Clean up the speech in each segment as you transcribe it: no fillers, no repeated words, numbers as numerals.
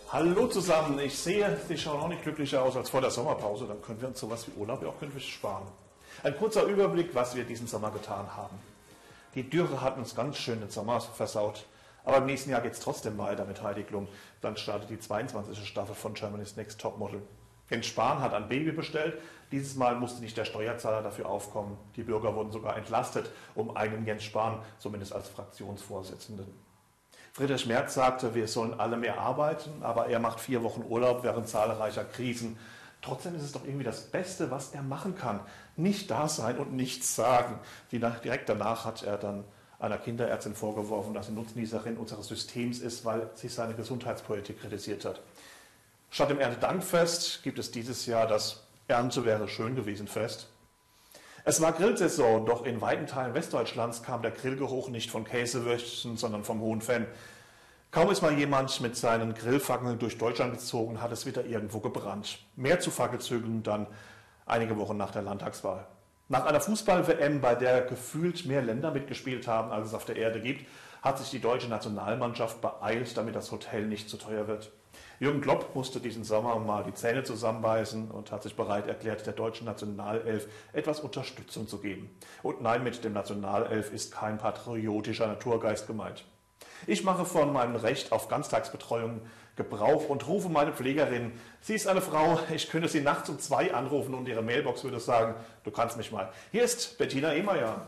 Hallo zusammen, ich sehe, Sie schauen auch nicht glücklicher aus als vor der Sommerpause, dann können wir uns sowas wie Urlaub ja auch künftig sparen. Ein kurzer Überblick, was wir diesen Sommer getan haben. Die Dürre hat uns ganz schön den Sommer versaut, aber im nächsten Jahr geht es trotzdem weiter mit Heidi Klum. Dann startet die 22. Staffel von Germany's Next Topmodel. Jens Spahn hat ein Baby bestellt, dieses Mal musste nicht der Steuerzahler dafür aufkommen. Die Bürger wurden sogar entlastet um einen Jens Spahn, zumindest als Fraktionsvorsitzenden. Friedrich Merz sagte, wir sollen alle mehr arbeiten, aber er macht 4 Wochen Urlaub während zahlreicher Krisen. Trotzdem ist es doch irgendwie das Beste, was er machen kann. Nicht da sein und nichts sagen. Direkt danach hat er dann einer Kinderärztin vorgeworfen, dass sie Nutznießerin unseres Systems ist, weil sie seine Gesundheitspolitik kritisiert hat. Statt dem Erntedankfest gibt es dieses Jahr das Ernte wäre schön gewesen Fest. Es war Grillsaison, doch in weiten Teilen Westdeutschlands kam der Grillgeruch nicht von Käsewürstchen, sondern vom Hohen Venn. Kaum ist mal jemand mit seinen Grillfackeln durch Deutschland gezogen, hat es wieder irgendwo gebrannt. Mehr zu Fackelzügen dann einige Wochen nach der Landtagswahl. Nach einer Fußball-WM, bei der gefühlt mehr Länder mitgespielt haben, als es auf der Erde gibt, hat sich die deutsche Nationalmannschaft beeilt, damit das Hotel nicht zu teuer wird. Jürgen Klopp musste diesen Sommer mal die Zähne zusammenbeißen und hat sich bereit erklärt, der deutschen Nationalelf etwas Unterstützung zu geben. Und nein, mit dem Nationalelf ist kein patriotischer Naturgeist gemeint. Ich mache von meinem Recht auf Ganztagsbetreuung Gebrauch und rufe meine Pflegerin. Sie ist eine Frau, ich könnte sie nachts um 2 anrufen und ihre Mailbox würde sagen, du kannst mich mal. Hier ist Bettina Ehmeyer.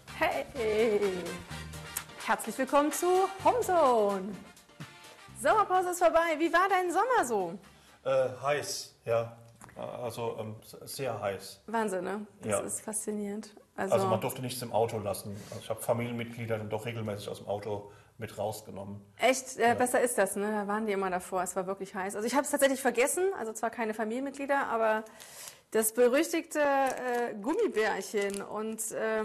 Hey, herzlich willkommen zu Homezone. Sommerpause ist vorbei. Wie war dein Sommer so? Heiß, ja. Also sehr heiß. Wahnsinn, ne? Das ja. ist faszinierend. Also man durfte nichts im Auto lassen. Also ich habe Familienmitglieder dann doch regelmäßig aus dem Auto mit rausgenommen. Echt? Ja. Besser ist das, ne? Da waren die immer davor. Es war wirklich heiß. Also ich habe es tatsächlich vergessen. Also zwar keine Familienmitglieder, aber das berüchtigte Gummibärchen. Und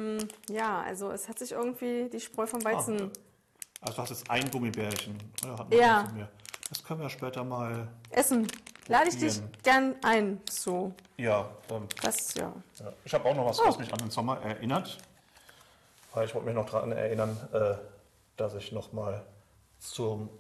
ja, also es hat sich irgendwie die Spreu vom Weizen... Also du hast jetzt ein Gummibärchen. Ja. Das können wir später mal essen. Lade ich dich gern ein zu. Ja. Das, ja. Ich habe auch noch was mich an den Sommer erinnert. Weil ich wollte mich noch daran erinnern, dass ich noch mal zum